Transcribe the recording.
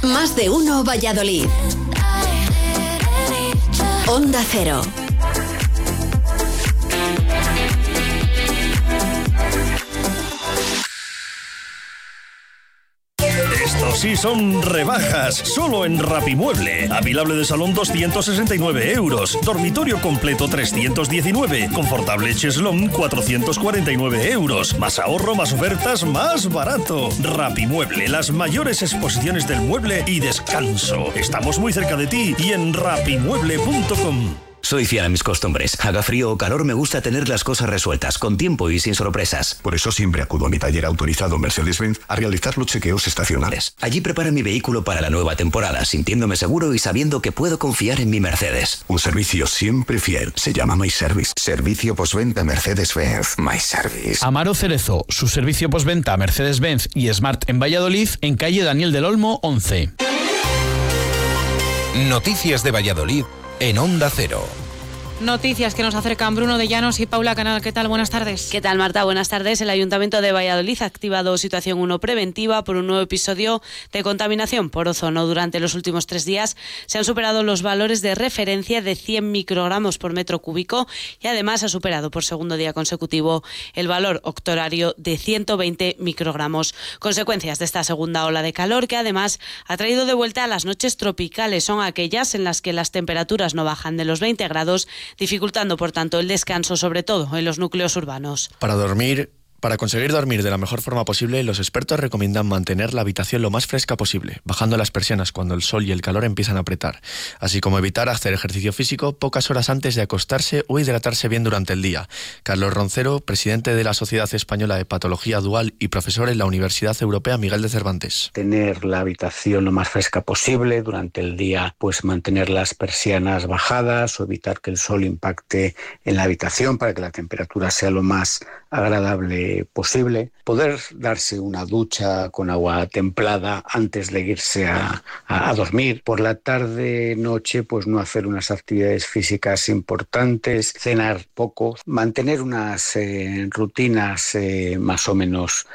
Más de uno Valladolid. Onda Cero. Estos sí son rebajas, solo en Rapimueble. Avilable de salón 269 euros, dormitorio completo 319, confortable cheslón 449 euros. Más ahorro, más ofertas, más barato. Rapimueble, las mayores exposiciones del mueble y descanso. Estamos muy cerca de ti y en rapimueble.com. Soy fiel a mis costumbres. Haga frío o calor, me gusta tener las cosas resueltas, con tiempo y sin sorpresas. Por eso siempre acudo a mi taller autorizado Mercedes-Benz a realizar los chequeos estacionales. Allí prepara mi vehículo para la nueva temporada, sintiéndome seguro y sabiendo que puedo confiar en mi Mercedes. Un servicio siempre fiel. Se llama MyService. Servicio postventa Mercedes-Benz. MyService. Amaro Cerezo, su servicio postventa Mercedes-Benz y Smart en Valladolid, en calle Daniel del Olmo 11. Noticias de Valladolid en Onda Cero. Noticias que nos acercan Bruno de Llanos y Paula Canal. ¿Qué tal? Buenas tardes. ¿Qué tal, Marta? Buenas tardes. El Ayuntamiento de Valladolid ha activado situación 1 preventiva por un nuevo episodio de contaminación por ozono. Durante los últimos 3 días se han superado los valores de referencia de 100 microgramos por metro cúbico y además ha superado por segundo día consecutivo el valor octorario de 120 microgramos. Consecuencias de esta segunda ola de calor que además ha traído de vuelta a las noches tropicales. Son aquellas en las que las temperaturas no bajan de los 20 grados, dificultando por tanto el descanso, sobre todo en los núcleos urbanos. Para conseguir dormir de la mejor forma posible, los expertos recomiendan mantener la habitación lo más fresca posible, bajando las persianas cuando el sol y el calor empiezan a apretar, así como evitar hacer ejercicio físico pocas horas antes de acostarse o hidratarse bien durante el día. Carlos Roncero, presidente de la Sociedad Española de Patología Dual y profesor en la Universidad Europea Miguel de Cervantes. Tener la habitación lo más fresca posible durante el día, pues mantener las persianas bajadas o evitar que el sol impacte en la habitación para que la temperatura sea lo más agradable posible, poder darse una ducha con agua templada antes de irse a dormir, por la tarde, noche, pues no hacer unas actividades físicas importantes, cenar poco, mantener unas rutinas más o menos